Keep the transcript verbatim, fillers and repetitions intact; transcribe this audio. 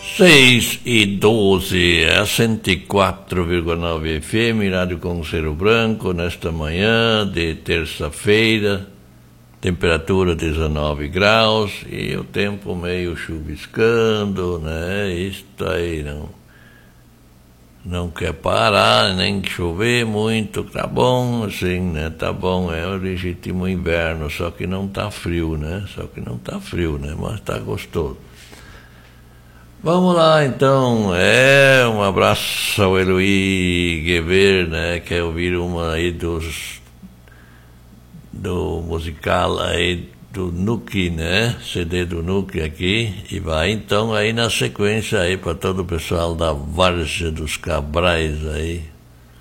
seis e doze, é a cento e quatro vírgula nove F M, Rádio Conselho Branco, nesta manhã de terça-feira, temperatura dezenove graus e o tempo meio chuviscando, né? Isto aí não, não quer parar, nem chover muito, tá bom, assim, né? Tá bom, é o legítimo inverno, só que não tá frio, né? Só que não tá frio, né? Mas tá gostoso. Vamos lá, então, é, um abraço ao Eloy Guever, né, quer ouvir uma aí dos, do musical aí do Nuke, né, C D do Nuke aqui, e vai então aí na sequência aí para todo o pessoal da Várzea dos Cabrais aí.